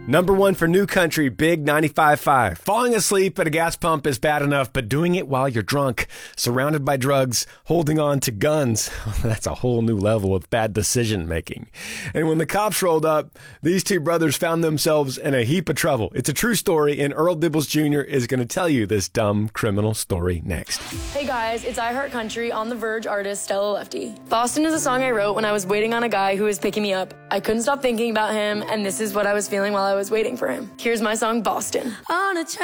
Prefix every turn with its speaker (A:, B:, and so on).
A: Number one for New Country, Big 95.5. Falling asleep at a gas pump is bad enough, but doing it while you're drunk, surrounded by drugs, holding on to guns, that's a whole new level of bad decision making. And when the cops rolled up, these two brothers found themselves in a heap of trouble. It's a true story, and Earl Dibbles Jr. is going to tell you this dumb criminal story next.
B: Hey guys, it's I Heart Country on the Verge artist Stella Lefty. Boston is a song I wrote when I was waiting on a guy who was picking me up. I couldn't stop thinking about him, and this is what I was feeling while I was waiting for him. Here's my song, Boston.
C: On a